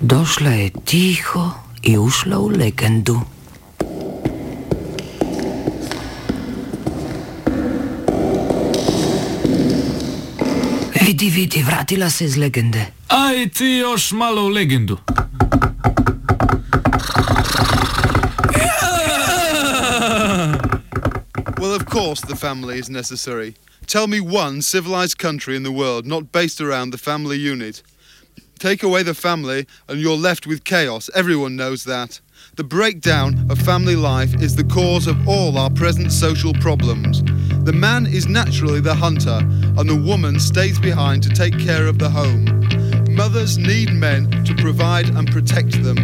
Došla je tiho i ušla u legendu. Vidi, vratila se iz legende. Aj ti još malo u legendu. Well, of course the family is necessary. Tell me one civilized country in the world not based around the family unit. Take away the family and you're left with chaos. Everyone knows that. The breakdown of family life is the cause of all our present social problems. The man is naturally the hunter and the woman stays behind to take care of the home. Mothers need men to provide and protect them.